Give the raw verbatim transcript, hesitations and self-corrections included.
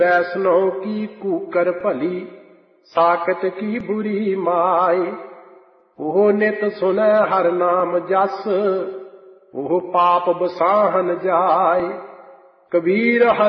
वैष्णो की कूकर भली साकत की बुरी माय। ओह नित सुनै हर नाम जस ओह पाप बसाहन जाय। कबीर